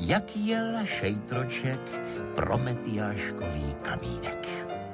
jak jel Šejtroček pro Metyáškový kamínek.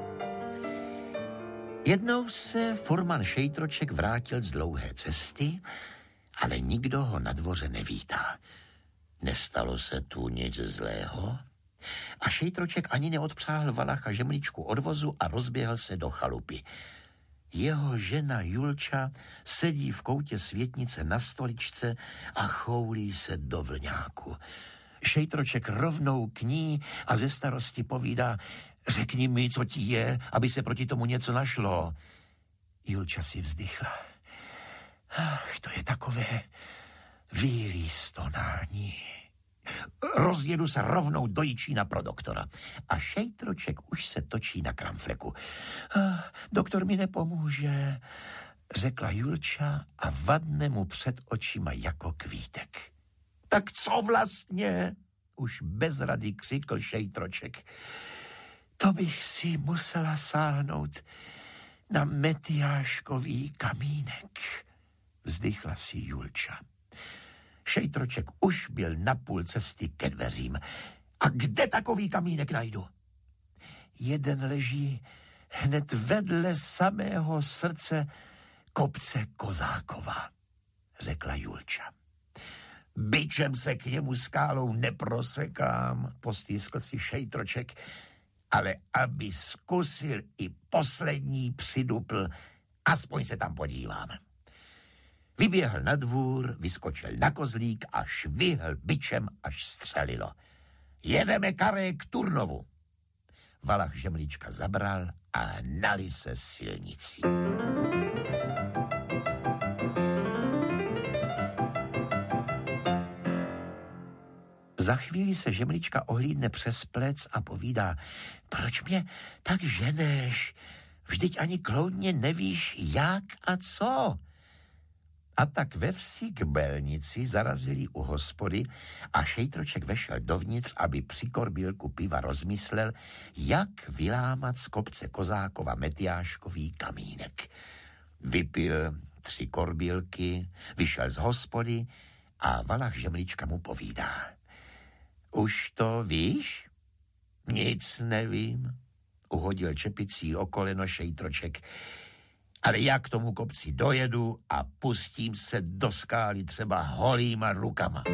Jednou se furman Šejtroček vrátil z dlouhé cesty, ale nikdo ho na dvoře nevítá. Nestalo se tu nic zlého a Šejtroček ani neodpřáhl Valacha Žemličku od vozu a rozběhl se do chalupy. Jeho žena Julča sedí v koutě světnice na stoličce a choulí se do vlňáku. Šejtroček rovnou k ní a ze starosti povídá: řekni mi, co ti je, aby se proti tomu něco našlo. Julča si vzdychla. Ach, to je takové výlí stonání. Rozjedu se rovnou do Jičína pro doktora. A Šejtroček už se točí na kramfleku. Doktor mi nepomůže, řekla Julča a vadne mu před očima jako kvítek. Tak co vlastně? Už bez rady křikl Šejtroček. To bych si musela sáhnout na Metyáškový kamínek, vzdychla si Julča. Šejtroček už byl na půl cesty ke dveřím. A kde takový kamínek najdu? Jeden leží hned vedle samého srdce kopce Kozákova, řekla Julča. Bičem se k němu skálou neprosekám, postýskl si Šejtroček, ale aby zkusil i poslední přidupl, aspoň se tam podívám. Vyběhl na dvůr, vyskočil na kozlík a švihl bičem, až střelilo. Jedeme, Karé, k Turnovu. Valach Žemlička zabral a hnali se silnicí. Za chvíli se Žemlička ohlídne přes plec a povídá: proč mě tak ženeš? Vždyť ani kloudně nevíš, jak a co. A tak ve vsi k Belnici zarazili u hospody a Šejtroček vešel dovnitř, aby při korbílku piva rozmyslel, jak vylámat z kopce Kozákova Metyáškový kamínek. Vypil 3 korbílky, vyšel z hospody a Valach Žemlička mu povídá: už to víš? Nic nevím, uhodil čepicí o koleno Šejtroček. Ale já k tomu kopci dojedu a pustím se do skály třeba holýma rukama.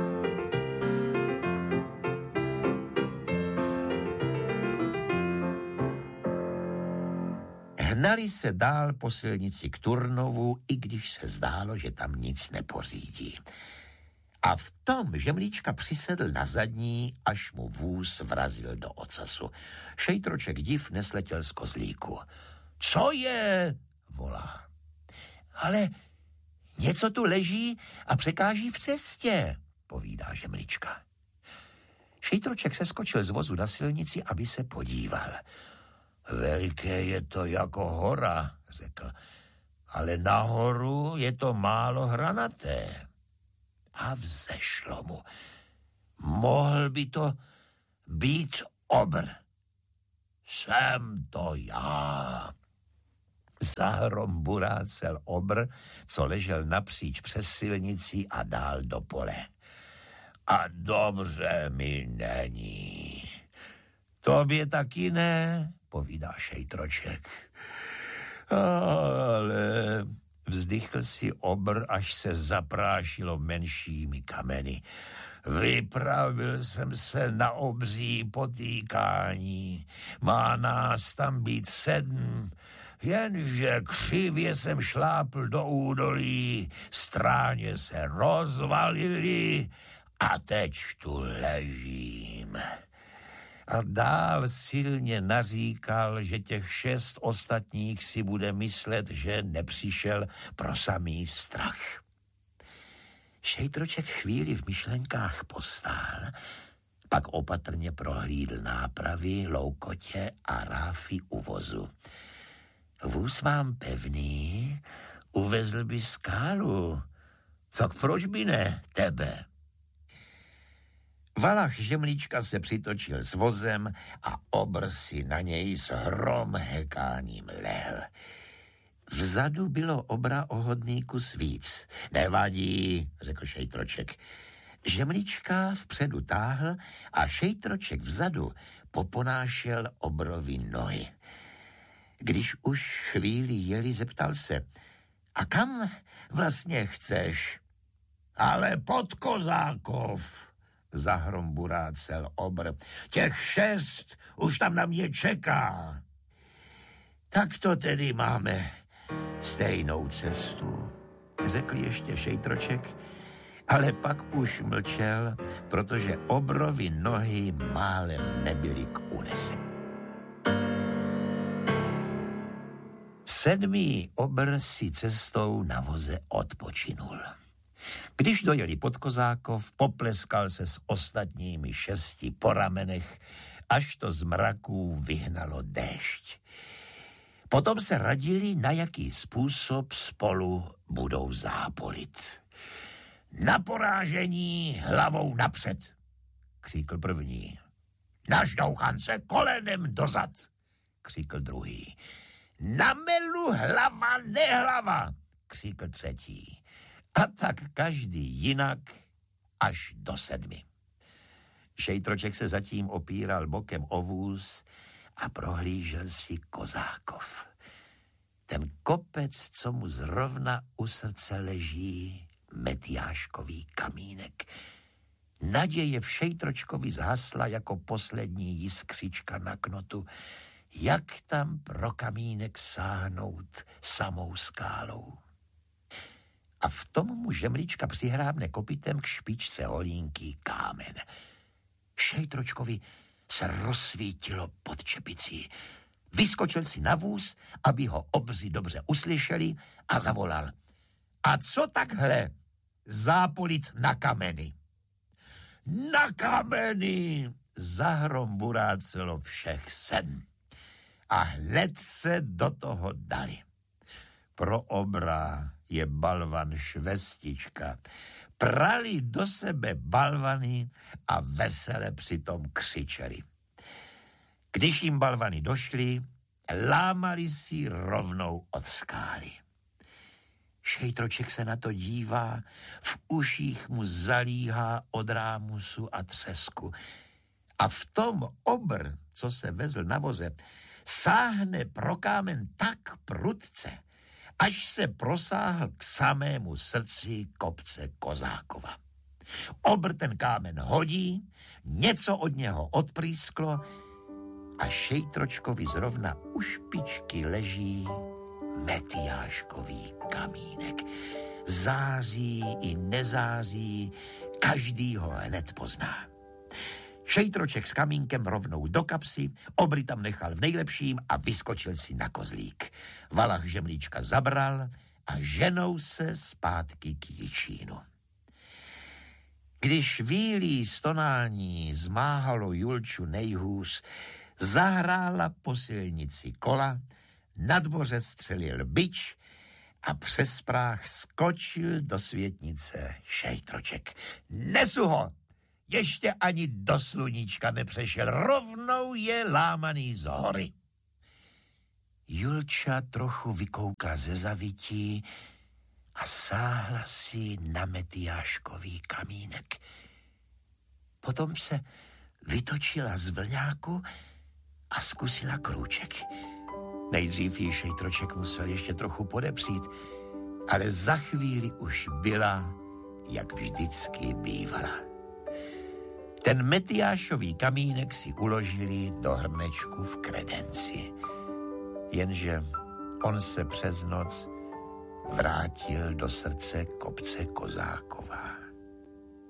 Hnali se dál po silnici k Turnovu, i když se zdálo, že tam nic nepořídí. A v tom Žemlička přisedl na zadní, až mu vůz vrazil do ocasu. Šejtroček div nesletěl z kozlíku. Co je? Volá. Ale něco tu leží a překáží v cestě, povídá Žemlička. Šejtroček se skočil z vozu na silnici, aby se podíval. Veliké je to jako hora, řekl, ale nahoru je to málo hranaté. A vzešlo mu. Mohl by to být obr. Jsem to já. Zahromburácel obr, co ležel napříč přes silnici a dál do pole. A dobře mi není. Tobě taky ne, povídá Šejtroček. Ale vzdychl si obr, až se zaprášilo menšími kameny. Vypravil jsem se na obří potýkání. Má nás tam být 7, jenže křivě jsem šlápl do údolí, stráně se rozvalily a teď tu ležím. A dál silně naříkal, že těch 6 ostatních si bude myslet, že nepřišel pro samý strach. Šejtroček chvíli v myšlenkách postál, pak opatrně prohlídl nápravy, loukotě a ráfy u vozu. Vůz mám pevný, uvezl by skálu. Tak proč by ne tebe? Valach Žemlička se přitočil s vozem a obr si na něj s hromhekáním lehl. Vzadu bylo obra o hodný kus víc. Nevadí, řekl Šejtroček. Žemlička vpředu táhl a Šejtroček vzadu poponášel Obrovi nohy. Když už chvíli jeli, zeptal se: a kam vlastně chceš? Ale pod Kozákov, zahromburácel Obr. Těch 6 už tam na mě čeká. Tak to tedy máme stejnou cestu, řekl ještě Šejtroček, ale pak už mlčel, protože Obrovi nohy málem nebyly k unesení. 7. Obr si cestou na voze odpočinul. Když dojeli pod Kozákov, popleskal se s ostatními 6 po ramenech, až to z mraků vyhnalo déšť. Potom se radili, na jaký způsob spolu budou zápolit. Na porážení hlavou napřed, křikl první. Na ždouchance kolenem dozad, křikl druhý. Na melu hlava, nehlava, křikl třetí. A tak každý jinak až do 7. Šejtroček se zatím opíral bokem o vůz a prohlížel si Kozákov. Ten kopec, co mu zrovna u srdce leží, Metyáškový kamínek. Naděje v Šejtročkovi zhasla jako poslední jiskřička na knotu. Jak tam pro kamínek sáhnout samou skálou? A v tom mu Žemlička přihrábne kopytem k špičce holínky kámen. Šejtročkovi se rozsvítilo pod čepicí. Vyskočil si na vůz, aby ho obři dobře uslyšeli, a zavolal: a co takhle zápolit na kameny? Na kameny, zahromburácelo všech 7. A hned se do toho dali. Pro Obra je balvan švestička. Prali do sebe balvany a vesele přitom křičeli. Když jim balvany došly, lámali si rovnou od skály. Šejtroček se na to dívá, v uších mu zalíhá od rámusu a třesku. A v tom Obr, co se vezl na voze, sáhne pro kámen tak prudce, až se prosáhl k samému srdci kopce Kozákova. Obr ten kámen hodí, něco od něho odprýsklo a Šejtročkovi zrovna u špičky leží Metyáškový kamínek. Září i nezáří, každý ho hned pozná. Šejtroček s kamínkem rovnou do kapsy, Obry tam nechal v nejlepším a vyskočil si na kozlík. Valach Žemlička zabral a ženou se zpátky k Jičínu. Když výlí stonání zmáhalo Julču nejhůř, zahrála po silnici kola, na dvoře střelil bič a přes práh skočil do světnice Šejtroček. Nesu ho! Ještě ani do sluníčka nepřešel, rovnou je lámaný z hory. Julča trochu vykoukla ze zavití a sáhla si na Metyáškový kamínek. Potom se vytočila z vlňáku a zkusila krůček. Nejdřív jí Šejtroček musel ještě trochu podepřít, ale za chvíli už byla, jak vždycky bývala. Ten Metyášový kamínek si uložili do hrnečku v kredenci. Jenže on se přes noc vrátil do srdce kopce Kozákova.